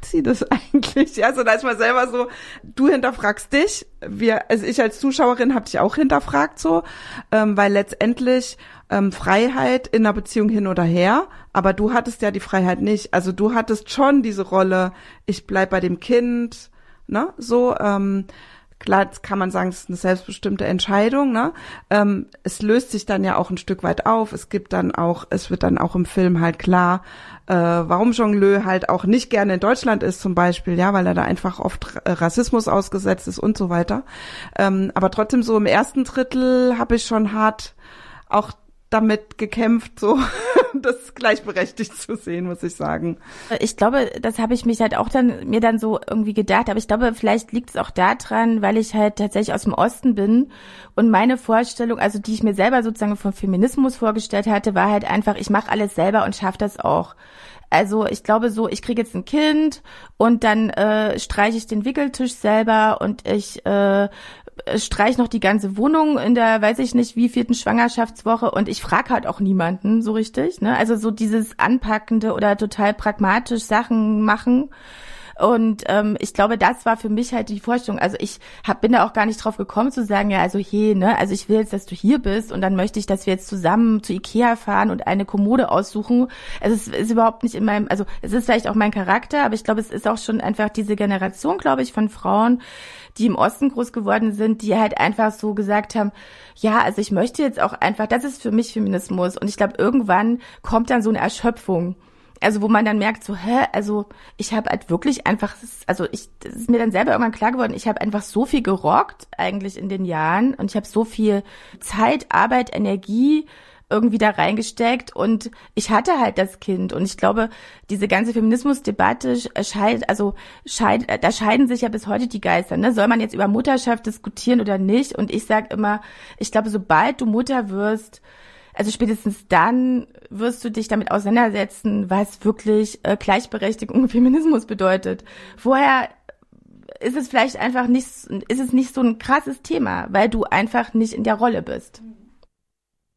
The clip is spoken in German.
sie das eigentlich? Also da ist man selber so, du hinterfragst dich, also ich als Zuschauerin habe dich auch hinterfragt so, weil letztendlich Freiheit in einer Beziehung hin oder her, aber du hattest ja die Freiheit nicht. Also du hattest schon diese Rolle, ich bleib bei dem Kind, ne, so, klar, jetzt kann man sagen, es ist eine selbstbestimmte Entscheidung, ne? Es löst sich dann ja auch ein Stück weit auf. Es wird dann auch im Film halt klar, warum Jongleu halt auch nicht gerne in Deutschland ist zum Beispiel, ja, weil er da einfach oft Rassismus ausgesetzt ist und so weiter. Aber trotzdem so im ersten Drittel habe ich schon hart auch damit gekämpft, so das gleichberechtigt zu sehen, muss ich sagen. Ich glaube, das habe ich mich halt auch mir dann so irgendwie gedacht, aber ich glaube, vielleicht liegt es auch daran, weil ich halt tatsächlich aus dem Osten bin und meine Vorstellung, also die ich mir selber sozusagen vom Feminismus vorgestellt hatte, war halt einfach, ich mache alles selber und schaffe das auch. Also ich glaube so, ich kriege jetzt ein Kind und dann streiche ich den Wickeltisch selber und ich streich noch die ganze Wohnung in der, weiß ich nicht, wievielten Schwangerschaftswoche und ich frage halt auch niemanden so richtig, ne? Also so dieses Anpackende oder total pragmatisch Sachen machen. Und ich glaube, das war für mich halt die Vorstellung. Also ich bin da auch gar nicht drauf gekommen zu sagen, ja, also also ich will jetzt, dass du hier bist und dann möchte ich, dass wir jetzt zusammen zu Ikea fahren und eine Kommode aussuchen. Es ist überhaupt nicht also es ist vielleicht auch mein Charakter, aber ich glaube, es ist auch schon einfach diese Generation, glaube ich, von Frauen, die im Osten groß geworden sind, die halt einfach so gesagt haben, ja, also ich möchte jetzt auch einfach, das ist für mich Feminismus. Und ich glaube, irgendwann kommt dann so eine Erschöpfung. Also wo man dann merkt so, also ich habe halt wirklich einfach, das ist mir dann selber irgendwann klar geworden, ich habe einfach so viel gerockt eigentlich in den Jahren und ich habe so viel Zeit, Arbeit, Energie irgendwie da reingesteckt und ich hatte halt das Kind und ich glaube, diese ganze Feminismusdebatte da scheiden sich ja bis heute die Geister, ne? Soll man jetzt über Mutterschaft diskutieren oder nicht? Und ich sage immer, ich glaube, sobald du Mutter wirst, also spätestens dann wirst du dich damit auseinandersetzen, was wirklich Gleichberechtigung und Feminismus bedeutet. Vorher ist es vielleicht einfach nicht so ein krasses Thema, weil du einfach nicht in der Rolle bist.